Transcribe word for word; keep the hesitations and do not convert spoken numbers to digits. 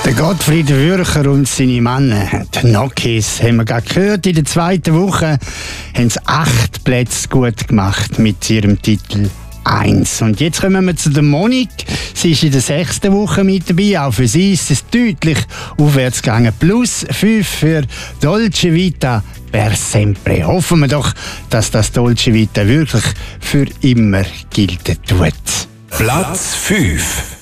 Der Gottfried Würcher und seine Männer, die Nokis, haben wir gerade gehört. In der zweiten Woche haben sie acht Plätze gut gemacht mit ihrem Titel eins. Und jetzt kommen wir zu der Monik. Sie ist in der sechsten Woche mit dabei. Auch für sie ist es deutlich aufwärts gegangen. Plus fünf für Dolce Vita per sempre. Hoffen wir doch, dass das Dolce Vita wirklich für immer gilt tut. Platz fünf.